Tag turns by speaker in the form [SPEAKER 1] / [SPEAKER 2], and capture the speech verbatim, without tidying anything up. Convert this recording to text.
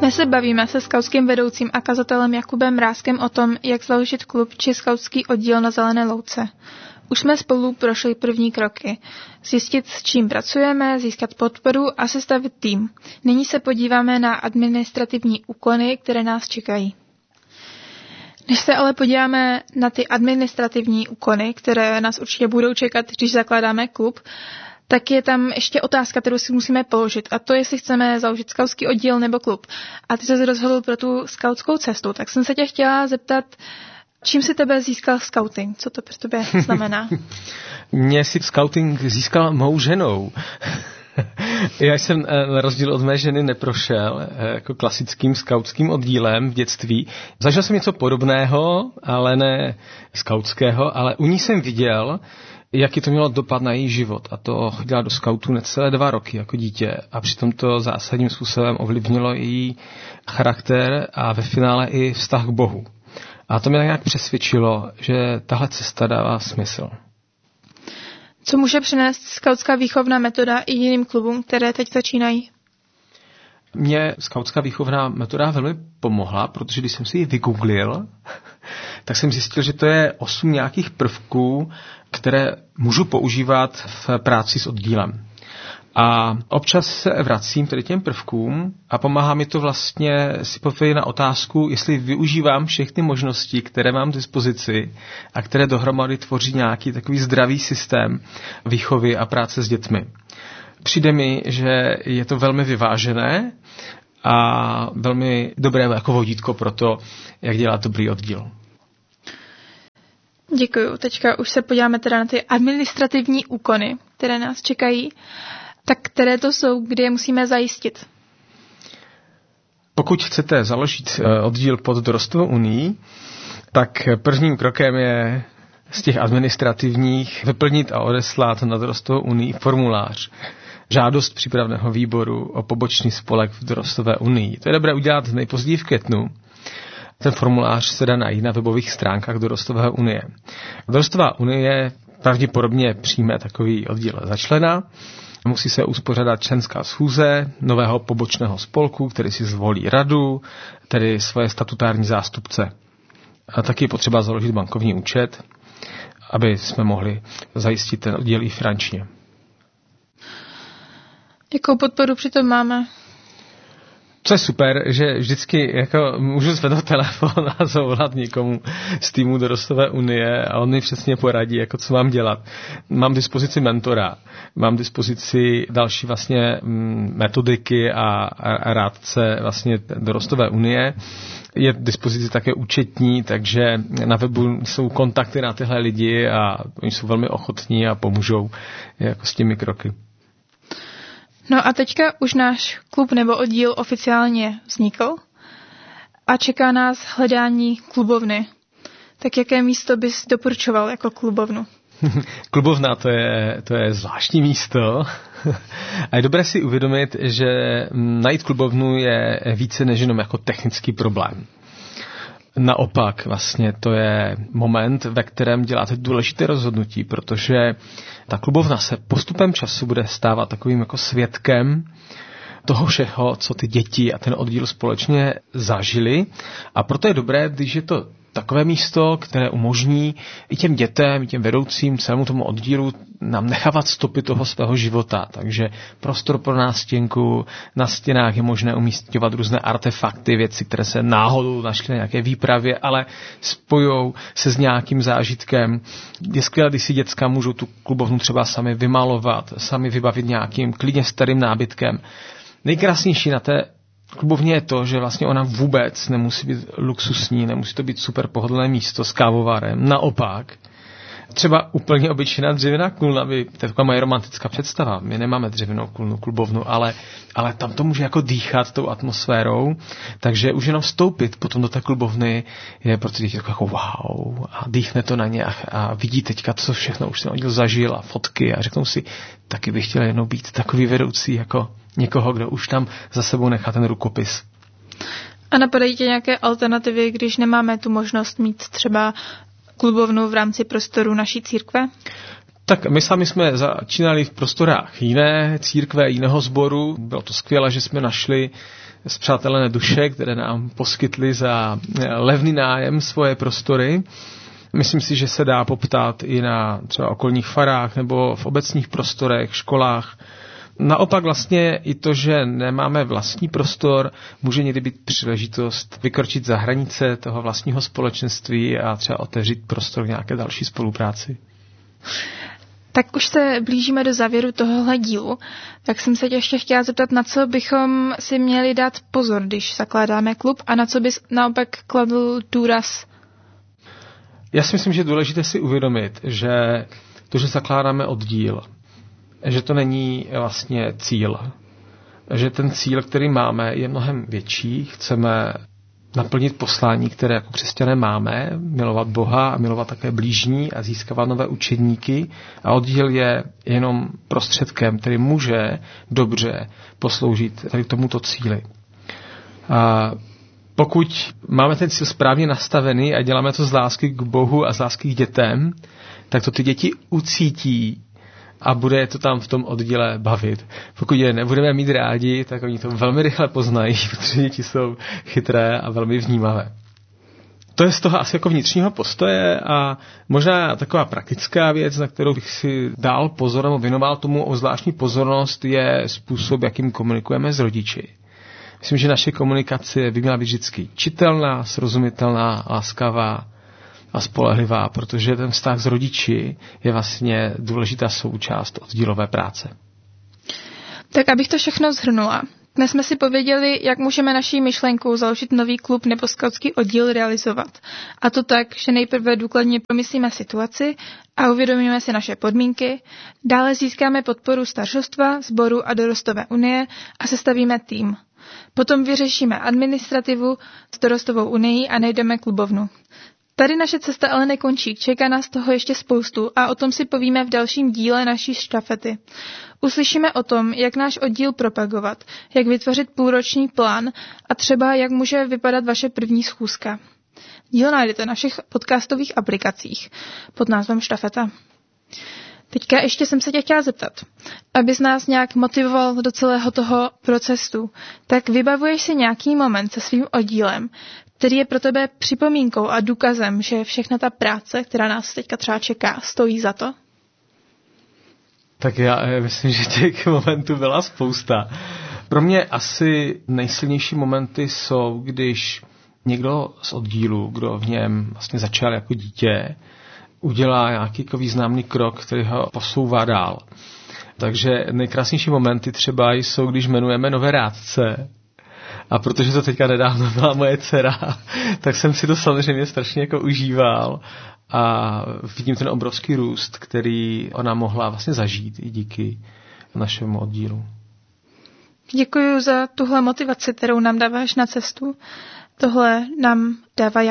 [SPEAKER 1] Dnes se bavíme se skautským vedoucím a kazatelem Jakubem Mrázkem o tom, jak založit klub či skautský oddíl na Zelené louce. Už jsme spolu prošli první kroky. Zjistit, s čím pracujeme, získat podporu a sestavit tým. Nyní se podíváme na administrativní úkony, které nás čekají. Než se ale podíváme na ty administrativní úkony, které nás určitě budou čekat, když zakládáme klub, tak je tam ještě otázka, kterou si musíme položit. A to, jestli chceme založit skautský oddíl nebo klub. A ty se rozhodl pro tu skautskou cestu. Tak jsem se tě chtěla zeptat, čím si tebe získal scouting? Co to pro tebe znamená?
[SPEAKER 2] Mě si scouting získal mou ženou. Já jsem na rozdíl od mé ženy neprošel jako klasickým skautským oddílem v dětství. Zažil jsem něco podobného, ale ne skautského, ale u ní jsem viděl, jaký to mělo dopad na její život. A to chodila do skautů necelé dva roky jako dítě. A přitom to zásadním způsobem ovlivnilo její charakter a ve finále i vztah k Bohu. A to mě nějak přesvědčilo, že tahle cesta dává smysl.
[SPEAKER 1] Co může přinést skautská výchovná metoda i jiným klubům, které teď začínají?
[SPEAKER 2] Mně skautská výchovná metoda velmi pomohla, protože když jsem si ji vygooglil, tak jsem zjistil, že to je osm nějakých prvků, které můžu používat v práci s oddílem. A občas se vracím tedy těm prvkům a pomáhá mi to vlastně si povědět na otázku, jestli využívám všechny možnosti, které mám k dispozici a které dohromady tvoří nějaký takový zdravý systém výchovy a práce s dětmi. Přijde mi, že je to velmi vyvážené a velmi dobré jako vodítko pro to, jak dělat dobrý oddíl.
[SPEAKER 1] Děkuju. Teďka už se podíváme teda na ty administrativní úkony, které nás čekají. Tak které to jsou, kdy je musíme zajistit?
[SPEAKER 2] Pokud chcete založit oddíl pod Dorostovou unii, tak prvním krokem je z těch administrativních vyplnit a odeslat na Dorostovou unii formulář. Žádost přípravného výboru o pobočný spolek v Dorostové unii. To je dobré udělat nejpozději v květnu. Ten formulář se dá najít na webových stránkách Dorostové unie. Dorostová unie pravděpodobně přijme takový oddíl za člena. Musí se uspořádat členská schůze nového pobočného spolku, který si zvolí radu, tedy svoje statutární zástupce. A taky je potřeba založit bankovní účet, aby jsme mohli zajistit ten oddíl i finančně.
[SPEAKER 1] Jakou podporu přitom máme?
[SPEAKER 2] Co je super, že vždycky jako můžu zvednout telefon a zavolat někomu z týmu Dorostové unie a on mi přesně poradí, jako co mám dělat. Mám dispozici mentora, mám dispozici další vlastně metodiky a, a rádce vlastně Dorostové unie. Je v dispozici také účetní, takže na webu jsou kontakty na tyhle lidi a oni jsou velmi ochotní a pomůžou jako s těmi kroky.
[SPEAKER 1] No a teďka už náš klub nebo oddíl oficiálně vznikl a čeká nás hledání klubovny. Tak jaké místo bys doporučoval jako klubovnu?
[SPEAKER 2] Klubovna to je, to je zvláštní místo a je dobré si uvědomit, že najít klubovnu je více než jenom jako technický problém. Naopak vlastně to je moment, ve kterém děláte důležité rozhodnutí, protože ta klubovna se postupem času bude stávat takovým jako svědkem toho všeho, co ty děti a ten oddíl společně zažili. A proto je dobré, když je to takové místo, které umožní i těm dětem, i těm vedoucím, celému tomu oddílu nám nechávat stopy toho svého života. Takže prostor pro nástěnku, na stěnách je možné umísťovat různé artefakty, věci, které se náhodou našly na nějaké výpravě, ale spojou se s nějakým zážitkem. Je skvělé, když si děcka můžou tu klubovnu třeba sami vymalovat, sami vybavit nějakým klidně starým nábytkem. Nejkrásnější na té klubovně je to, že vlastně ona vůbec nemusí být luxusní, nemusí to být super pohodlné místo s kávovarem. Naopak, třeba úplně obyčejná dřevěná kulna, by, to je taková moje romantická představa, my nemáme dřevěnou kulnu, klubovnu, ale, ale tam to může jako dýchat tou atmosférou, takže už jenom vstoupit potom do té klubovny je pro ty děti jako wow a dýchne to na ně a, a vidí teďka, co všechno už jsem oddíl zažil a fotky a řeknou si, taky bych chtěl jednou být takový vedoucí jako někoho, kdo už tam za sebou nechá ten rukopis.
[SPEAKER 1] A napadají tě nějaké alternativy, když nemáme tu možnost mít třeba klubovnu v rámci prostoru naší církve?
[SPEAKER 2] Tak my sami jsme začínali v prostorách jiné církve, jiného sboru. Bylo to skvělé, že jsme našli spřátelené duše, které nám poskytly za levný nájem svoje prostory. Myslím si, že se dá poptat i na třeba okolních farách nebo v obecních prostorech, školách. Naopak vlastně i to, že nemáme vlastní prostor, může někdy být příležitost vykročit za hranice toho vlastního společenství a třeba otevřít prostor k nějaké další spolupráci.
[SPEAKER 1] Tak už se blížíme do závěru tohohle dílu, tak jsem se tě ještě chtěla zeptat, na co bychom si měli dát pozor, když zakládáme klub a na co bys naopak kladl důraz.
[SPEAKER 2] Já si myslím, že je důležité si uvědomit, že to, že zakládáme oddíl, že to není vlastně cíl. Že ten cíl, který máme, je mnohem větší. Chceme naplnit poslání, které jako křesťané máme, milovat Boha a milovat také blížní a získávat nové učedníky. A oddíl je jenom prostředkem, který může dobře posloužit tady tomuto cíli. A pokud máme ten cíl správně nastavený a děláme to z lásky k Bohu a z lásky k dětem, tak to ty děti ucítí a bude to tam v tom oddíle bavit. Pokud je nebudeme mít rádi, tak oni to velmi rychle poznají, protože děti jsou chytré a velmi vnímavé. To je z toho asi jako vnitřního postoje a možná taková praktická věc, na kterou bych si dal pozor nebo věnoval tomu zvláštní pozornost, je způsob, jakým komunikujeme s rodiči. Myslím, že naše komunikace by měla být vždycky čitelná, srozumitelná, laskavá a spolehlivá, protože ten vztah s rodiči je vlastně důležitá součást oddílové práce.
[SPEAKER 1] Tak abych to všechno shrnula. Dnes jsme si pověděli, jak můžeme naší myšlenkou založit nový klub nebo skautský oddíl realizovat. A to tak, že nejprve důkladně promyslíme situaci a uvědomíme si naše podmínky, dále získáme podporu staršostva, sboru a dorostové unie a sestavíme tým. Potom vyřešíme administrativu s dorostovou unii a najdeme klubovnu. Tady naše cesta ale nekončí, čeká nás toho ještě spoustu a o tom si povíme v dalším díle naší štafety. Uslyšíme o tom, jak náš oddíl propagovat, jak vytvořit půlroční plán a třeba jak může vypadat vaše první schůzka. Díl najdete na všech podcastových aplikacích pod názvem Štafeta. Teďka ještě jsem se tě chtěla zeptat, abys nás nějak motivoval do celého toho procesu, tak vybavuješ si nějaký moment se svým oddílem, který je pro tebe připomínkou a důkazem, že všechna ta práce, která nás teďka třeba čeká, stojí za to?
[SPEAKER 2] Tak já myslím, že těch momentů byla spousta. Pro mě asi nejsilnější momenty jsou, když někdo z oddílu, kdo v něm vlastně začal jako dítě, udělá nějaký jako významný krok, který ho posouvá dál. Takže nejkrásnější momenty třeba jsou, když jmenujeme nové rádce. A protože to teďka nedávno byla moje dcera, tak jsem si to samozřejmě strašně jako užíval a vidím ten obrovský růst, který ona mohla vlastně zažít i díky našemu oddílu.
[SPEAKER 1] Děkuji za tuhle motivaci, kterou nám dáváš na cestu. Tohle nám dává